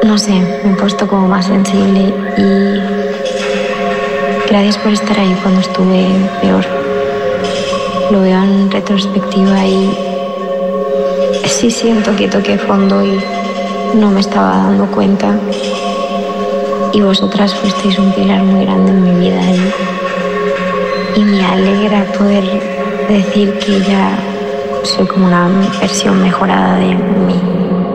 No sé, me he puesto como más sensible y gracias por estar ahí cuando estuve peor. Lo veo en retrospectiva y sí siento que toqué fondo y no me estaba dando cuenta. Y vosotras fuisteis un pilar muy grande en mi vida y me alegra poder decir que ya soy como una versión mejorada de mí.